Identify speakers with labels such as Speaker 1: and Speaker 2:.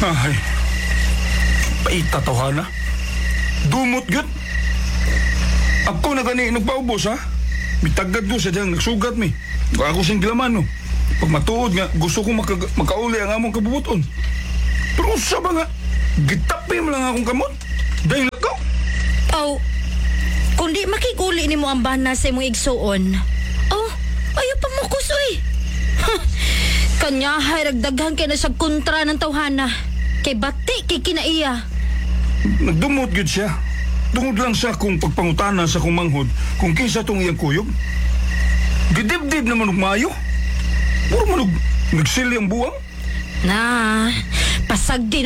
Speaker 1: Ay, paita tawhana. Dumot gyud. Ako na gani nagpaubos ha. Mitagad ko sa diyang nagsugat mi. Ako sing gilaman no. Pag matuod nga, gusto kong makauli ang among kabubuton. Pero sa ba nga, gitapi mo lang akong kamot. Dahil lakaw.
Speaker 2: Aw, kundi makikuli ni mo ang bana sa imong igsuon. Oh, ayaw pa mo kusoy. Kanya hay ragdaghan kay na sa kontra ng tawhana. Kay bati kay kinaiya.
Speaker 1: Nagdumot gyud siya. Tungod lang sa akong pagpangutana sa akong manghod kung kinsa tong iyang kuyog. Gidibdib naman og maayo. Puro man og nagsili ang buwang.
Speaker 2: Na, pasagdi